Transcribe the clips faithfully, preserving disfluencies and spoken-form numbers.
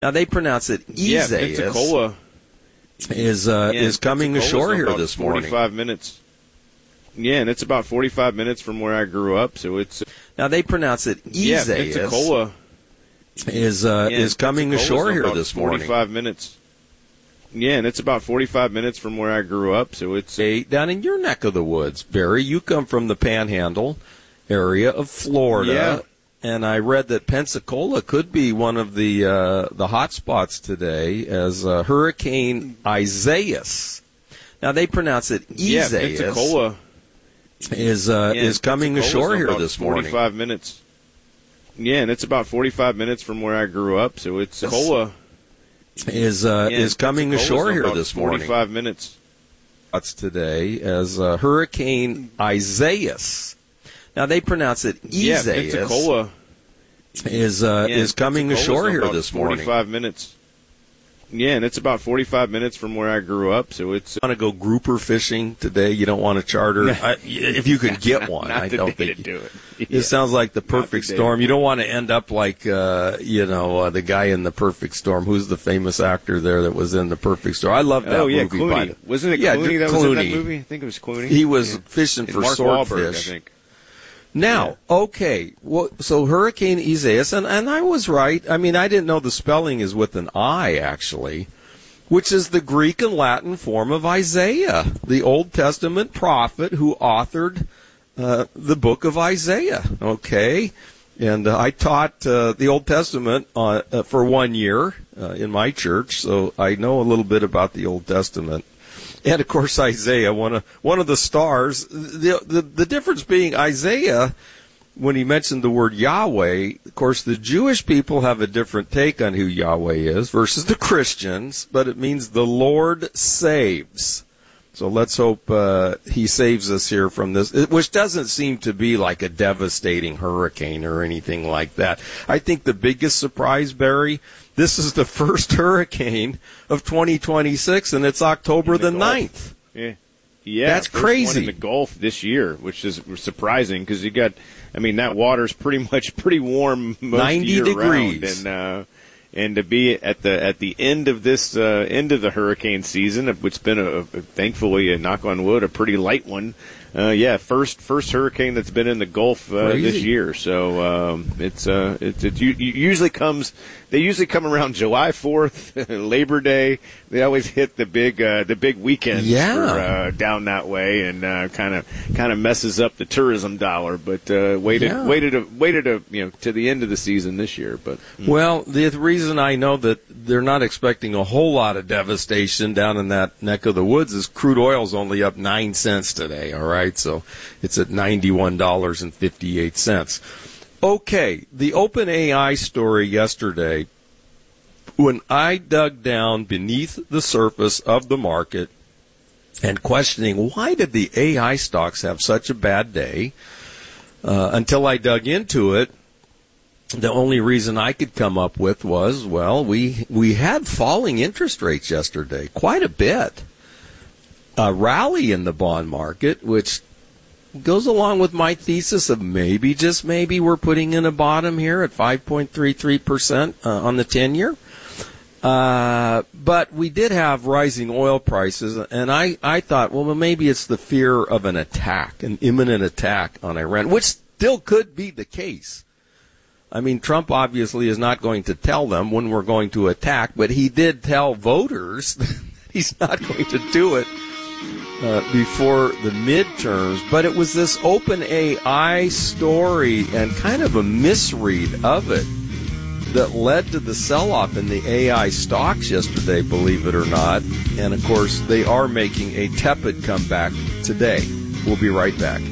Now they pronounce it yeah, Isaias. Pensacola is uh, yeah, is coming ashore here about this morning. forty-five minutes. Yeah, and it's about forty-five minutes from where I grew up, so it's. Now they pronounce it Isaias. Yeah, Pensacola is uh, yeah, is coming ashore here about this morning. forty-five minutes. Yeah, and it's about forty-five minutes from where I grew up, so it's. Hey, down in your neck of the woods, Barry, you come from the Panhandle area of Florida. Yeah. And I read that Pensacola could be one of the uh, the hot spots today as uh, Hurricane Isaias. Now they pronounce it Isaias. Yeah, Pensacola is uh, yeah, is coming ashore here about this morning. forty-five minutes. Yeah, and it's about forty-five minutes from where I grew up, so it's. Pensacola is uh, yeah, is coming ashore here about this morning. forty-five minutes. That's today as uh, Hurricane Isaias. Now they pronounce it Isaias. Yeah, Pensacola is uh, yeah, is coming Pensacola's ashore here about this morning. forty-five minutes. Yeah, and it's about forty-five minutes from where I grew up, so it's. Want to go grouper fishing today? You don't want to charter? I, if you can get one, Not I the don't day think to do it. It Yeah. sounds like the perfect the day. storm. You don't want to end up like uh, you know uh, the guy in the Perfect Storm. Who's the famous actor there that was in the Perfect Storm? I love that oh yeah, movie. Clooney. By the, Wasn't it yeah, Clooney that Clooney. was in that movie? I think it was Clooney. He was yeah. fishing And for Mark Wahlberg, I swordfish. think. Now, okay, well, so Hurricane Isaias, and, and I was right. I mean, I didn't know the spelling is with an I, actually, which is the Greek and Latin form of Isaiah, the Old Testament prophet who authored uh, the book of Isaiah, okay? And uh, I taught uh, the Old Testament uh, uh, for one year uh, in my church, so I know a little bit about the Old Testament. And, of course, Isaiah, one of one of the stars. The, the the difference being Isaiah, when he mentioned the word Yahweh, of course, the Jewish people have a different take on who Yahweh is versus the Christians, but it means the Lord saves. So let's hope uh, he saves us here from this, which doesn't seem to be like a devastating hurricane or anything like that. I think the biggest surprise, Barry, this is the first hurricane of twenty twenty-six, and it's October the, the ninth. Yeah, yeah, that's first crazy. One in the Gulf this year, which is surprising because you got, I mean, that water's pretty much pretty warm most ninety year degrees, round, and uh, and to be at the at the end of this uh, end of the hurricane season, which has been a, a thankfully, a knock on wood, a pretty light one. Uh, yeah, first first hurricane that's been in the Gulf uh, this year. So um, it's uh, it, it usually comes. They usually come around July fourth, Labor Day. They always hit the big uh, the big weekends yeah. for, uh, down that way, and kind of kind of messes up the tourism dollar. But uh, waited yeah. waited a, waited a, you know to the end of the season this year. But mm. well, the reason I know that they're not expecting a whole lot of devastation down in that neck of the woods is crude oil's only up nine cents today. All right, so it's at ninety-one dollars and fifty-eight cents. Okay, the OpenAI story yesterday, when I dug down beneath the surface of the market and questioning why did the A I stocks have such a bad day, uh, until I dug into it, the only reason I could come up with was, well, we we had falling interest rates yesterday, quite a bit. A rally in the bond market, which goes along with my thesis of maybe, just maybe, we're putting in a bottom here at five point three three percent uh, on the ten-year. Uh, but we did have rising oil prices, and I, I thought, well, maybe it's the fear of an attack, an imminent attack on Iran, which still could be the case. I mean, Trump obviously is not going to tell them when we're going to attack, but he did tell voters that he's not going to do it Uh, before the midterms, but it was this OpenAI story and kind of a misread of it that led to the sell-off in the A I stocks yesterday, believe it or not. And, of course, they are making a tepid comeback today. We'll be right back.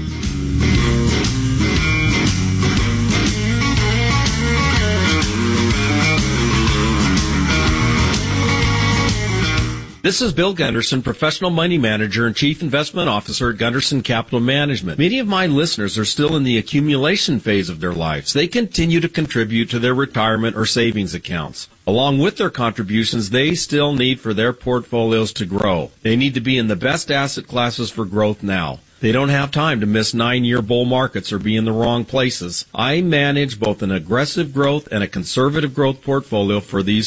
This is Bill Gunderson, professional money manager and chief investment officer at Gunderson Capital Management. Many of my listeners are still in the accumulation phase of their lives. They continue to contribute to their retirement or savings accounts. Along with their contributions, they still need for their portfolios to grow. They need to be in the best asset classes for growth now. They don't have time to miss nine-year bull markets or be in the wrong places. I manage both an aggressive growth and a conservative growth portfolio for these